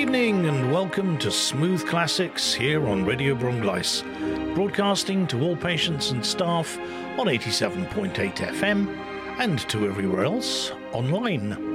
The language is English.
Evening and welcome to Smooth Classics here on Radio Brumgleis, broadcasting to all patients and staff on 87.8 FM and to everywhere else online.